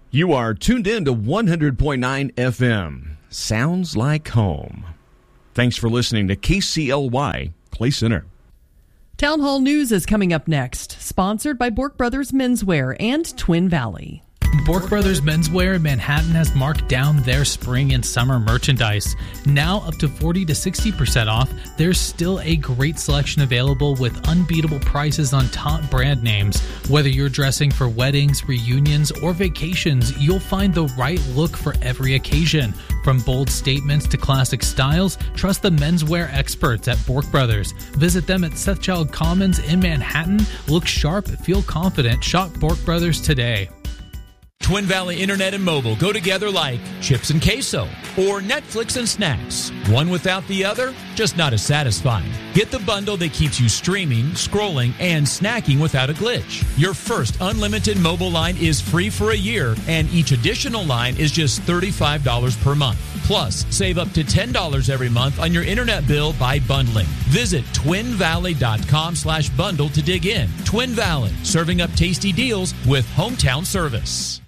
You are tuned in to 100.9 FM. Sounds like home. Thanks for listening to KCLY Clay Center. Town Hall News is coming up next, sponsored by Bork Brothers Menswear and Twin Valley. Bork Brothers Menswear in Manhattan has marked down their spring and summer merchandise. Now up to 40 to 60% off. There's still a great selection available with unbeatable prices on top brand names. Whether you're dressing for weddings, reunions, or vacations, you'll find the right look for every occasion. From bold statements to classic styles, trust the menswear experts at Bork Brothers. Visit them at Sethchild Commons in Manhattan. Look sharp, feel confident. Shop Bork Brothers today. Twin Valley Internet and Mobile go together like chips and queso or Netflix and snacks. One without the other, just not as satisfying. Get the bundle that keeps you streaming, scrolling, and snacking without a glitch. Your first unlimited mobile line is free for a year, and each additional line is just $35 per month. Plus, save up to $10 every month on your internet bill by bundling. Visit twinvalley.com/bundle to dig in. Twin Valley, serving up tasty deals with hometown service.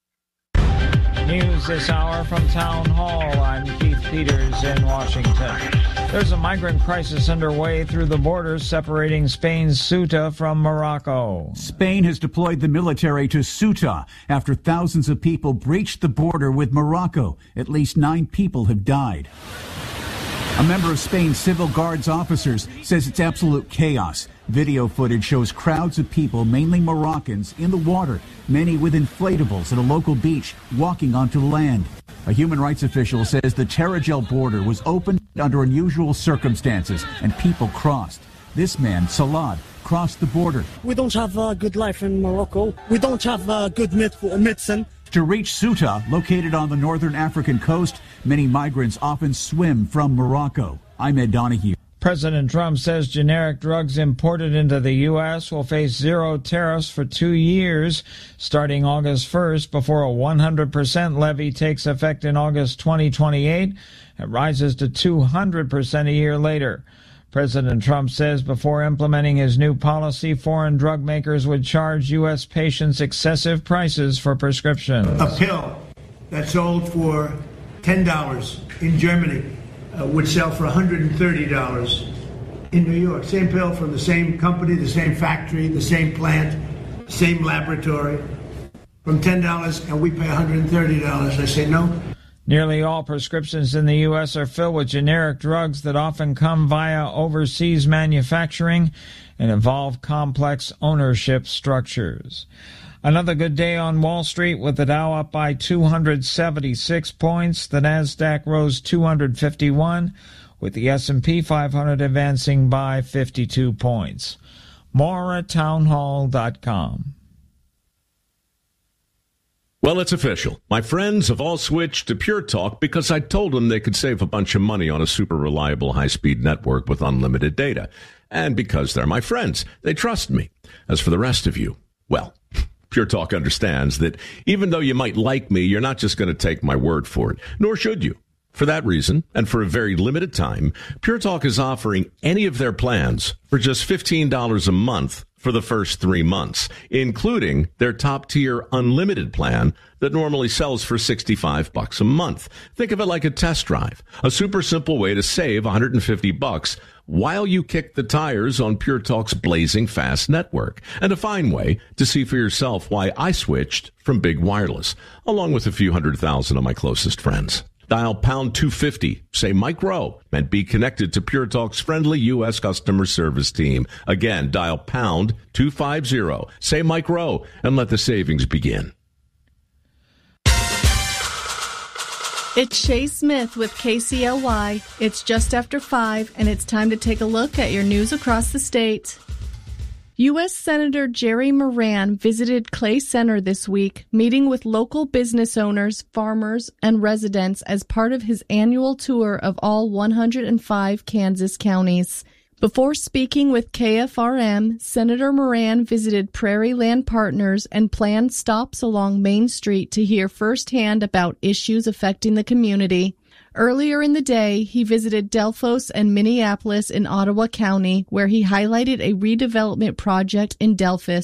News this hour from Town Hall. I'm Keith Peters in Washington. There's a migrant crisis underway through the borders separating Spain's Ceuta from Morocco. Spain has deployed the military to Ceuta after thousands of people breached the border with Morocco. At least 9 people have died. A member of Spain's civil guards officers says it's absolute chaos. Video footage shows crowds of people, mainly Moroccans, in the water, many with inflatables at a local beach, walking onto land. A human rights official says the Tarajal border was opened under unusual circumstances and people crossed. This man, Salad, crossed the border. We don't have a good life in Morocco. We don't have a good medicine. To reach Ceuta, located on the northern African coast, many migrants often swim from Morocco. I'm Ed Donahue. President Trump says generic drugs imported into the U.S. will face 0 tariffs for 2 years, starting August 1st, before a 100% levy takes effect in August 2028. It rises to 200% a year later. President Trump says before implementing his new policy, foreign drug makers would charge U.S. patients excessive prices for prescriptions. A pill that sold for $10 in Germany would sell for $130 in New York. Same pill from the same company, the same factory, the same plant, same laboratory, from $10, and we pay $130. I say no. Nearly all prescriptions in the U.S. are filled with generic drugs that often come via overseas manufacturing and involve complex ownership structures. Another good day on Wall Street with the Dow up by 276 points. The Nasdaq rose 251, with the S&P 500 advancing by 52 points. More at townhall.com. Well, it's official. My friends have all switched to Pure Talk because I told them they could save a bunch of money on a super reliable high-speed network with unlimited data. And because they're my friends, they trust me. As for the rest of you, well, Pure Talk understands that even though you might like me, you're not just going to take my word for it, nor should you. For that reason, and for a very limited time, Pure Talk is offering any of their plans for just $15 a month for the first 3 months, including their top-tier unlimited plan that normally sells for $65 a month. Think of it like a test drive, a super simple way to save $150 while you kick the tires on Pure Talk's blazing fast network, and a fine way to see for yourself why I switched from big wireless, along with a few 100,000 of my closest friends. Dial pound 250, say Mike Rowe, and be connected to Pure Talk's friendly U.S. customer service team. Again, dial pound 250, say Mike Rowe, and let the savings begin. It's Shay Smith with KCLY. It's just after 5, and it's time to take a look at your news across the state. U.S. Senator Jerry Moran visited Clay Center this week, meeting with local business owners, farmers, and residents as part of his annual tour of all 105 Kansas counties. Before speaking with KFRM, Senator Moran visited Prairie Land Partners and planned stops along Main Street to hear firsthand about issues affecting the community. Earlier in the day, he visited Delphos and Minneapolis in Ottawa County, where he highlighted a redevelopment project in Delphos.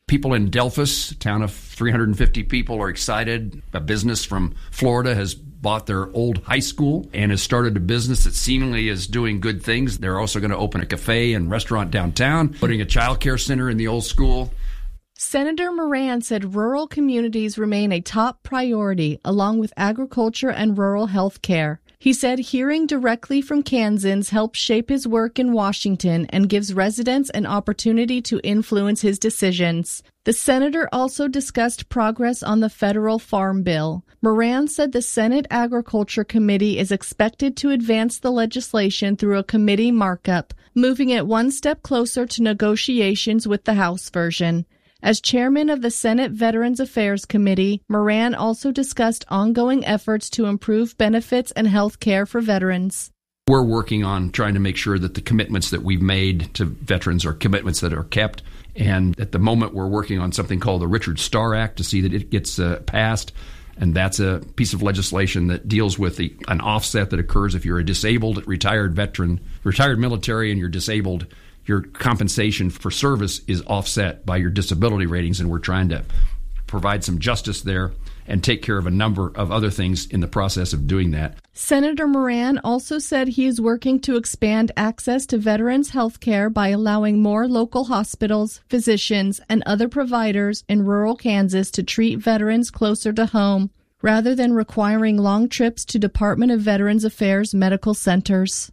People in Delphus, a town of 350 people, are excited. A business from Florida has bought their old high school and has started a business that seemingly is doing good things. They're also going to open a cafe and restaurant downtown, putting a child care center in the old school. Senator Moran said rural communities remain a top priority, along with agriculture and rural health care. He said hearing directly from Kansans helps shape his work in Washington and gives residents an opportunity to influence his decisions. The senator also discussed progress on the federal farm bill. Moran said the Senate Agriculture Committee is expected to advance the legislation through a committee markup, moving it one step closer to negotiations with the House version. As chairman of the Senate Veterans Affairs Committee, Moran also discussed ongoing efforts to improve benefits and health care for veterans. We're working on trying to make sure that the commitments that we've made to veterans are commitments that are kept. And at the moment, we're working on something called the Richard Starr Act to see that it gets passed. And that's a piece of legislation that deals with an offset that occurs if you're a disabled retired veteran, retired military, and you're disabled. Your compensation for service is offset by your disability ratings, and we're trying to provide some justice there and take care of a number of other things in the process of doing that. Senator Moran also said he is working to expand access to veterans' health care by allowing more local hospitals, physicians, and other providers in rural Kansas to treat veterans closer to home, rather than requiring long trips to Department of Veterans Affairs medical centers.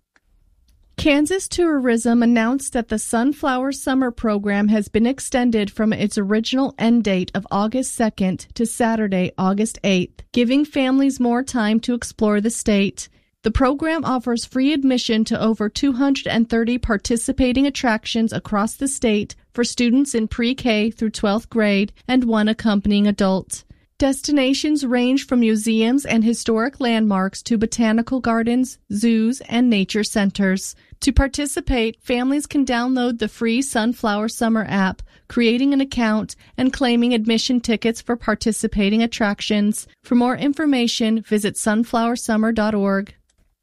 Kansas Tourism announced that the Sunflower Summer Program has been extended from its original end date of August 2nd to Saturday, August 8th, giving families more time to explore the state. The program offers free admission to over 230 participating attractions across the state for students in pre-K through 12th grade and one accompanying adult. Destinations range from museums and historic landmarks to botanical gardens, zoos, and nature centers. To participate, families can download the free Sunflower Summer app, creating an account, and claiming admission tickets for participating attractions. For more information, visit sunflowersummer.org.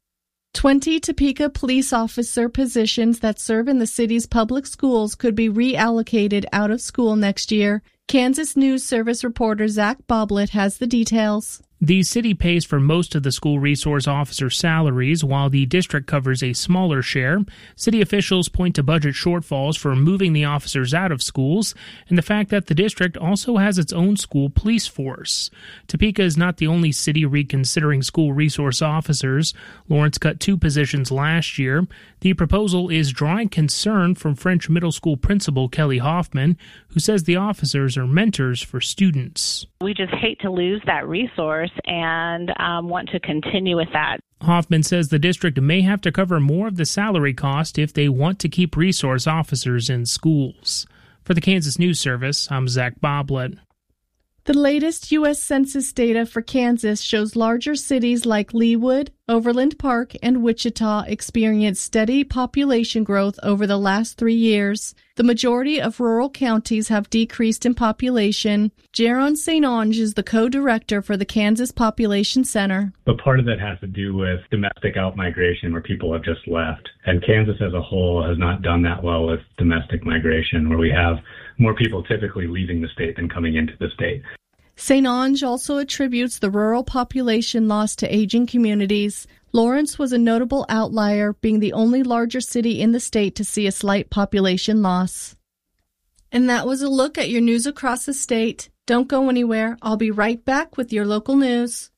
20 Topeka police officer positions that serve in the city's public schools could be reallocated out of school next year. Kansas News Service reporter Zach Boblet has the details. The city pays for most of the school resource officer salaries, while the district covers a smaller share. City officials point to budget shortfalls for moving the officers out of schools, and the fact that the district also has its own school police force. Topeka is not the only city reconsidering school resource officers. Lawrence cut 2 positions last year. The proposal is drawing concern from French middle school principal Kelly Hoffman, who says the officers are mentors for students. We just hate to lose that resource and want to continue with that. Hoffman says the district may have to cover more of the salary cost if they want to keep resource officers in schools. For the Kansas News Service, I'm Zach Boblet. The latest U.S. Census data for Kansas shows larger cities like Leawood, Overland Park, and Wichita experienced steady population growth over the last 3 years. The majority of rural counties have decreased in population. Jaron St. Onge is the co-director for the Kansas Population Center. But part of that has to do with domestic outmigration, where people have just left. And Kansas as a whole has not done that well with domestic migration, where we have more people typically leaving the state than coming into the state. St. Onge also attributes the rural population loss to aging communities. Lawrence was a notable outlier, being the only larger city in the state to see a slight population loss. And that was a look at your news across the state. Don't go anywhere. I'll be right back with your local news.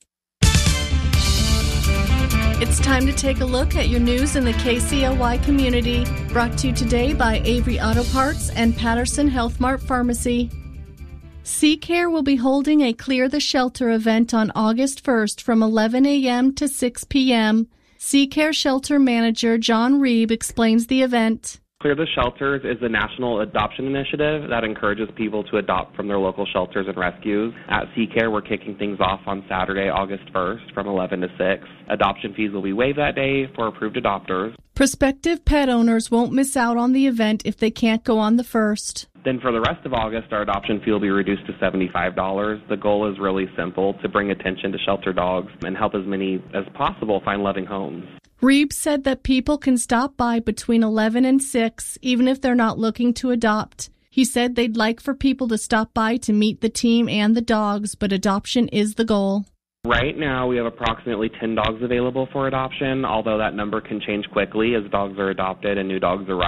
It's time to take a look at your news in the KCLY community. Brought to you today by Avery Auto Parts and Patterson Health Mart Pharmacy. C-Care will be holding a Clear the Shelter event on August 1st from 11 a.m. to 6 p.m. C-Care Shelter Manager John Reeb explains the event. Clear the Shelters is a national adoption initiative that encourages people to adopt from their local shelters and rescues. At C-Care, we're kicking things off on Saturday, August 1st from 11 to 6. Adoption fees will be waived that day for approved adopters. Prospective pet owners won't miss out on the event if they can't go on the 1st. Then for the rest of August, our adoption fee will be reduced to $75. The goal is really simple, to bring attention to shelter dogs and help as many as possible find loving homes. Reeb said that people can stop by between 11 and 6, even if they're not looking to adopt. He said they'd like for people to stop by to meet the team and the dogs, but adoption is the goal. Right now, we have approximately 10 dogs available for adoption, although that number can change quickly as dogs are adopted and new dogs arrive.